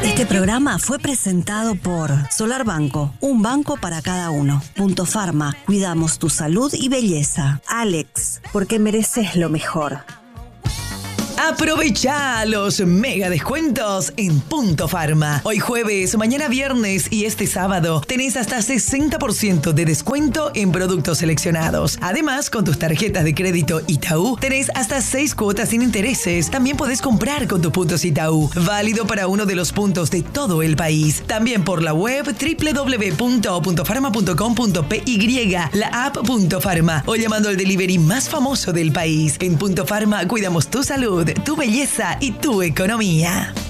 Este programa fue presentado por Solar Banco, un banco para cada uno. Punto Pharma, cuidamos tu salud y belleza. Alex, porque mereces lo mejor. Aprovecha los mega descuentos en Punto Pharma. Hoy jueves, mañana viernes y este sábado tenés hasta 60% de descuento en productos seleccionados. Además, con tus tarjetas de crédito Itaú tenés hasta 6 cuotas sin intereses. También podés comprar con tus puntos Itaú. Válido para uno de los puntos de todo el país. También por la web www.puntopharma.com.py, la app Punto Pharma o llamando al delivery más famoso del país. En Punto Pharma cuidamos tu salud, tu belleza y tu economía.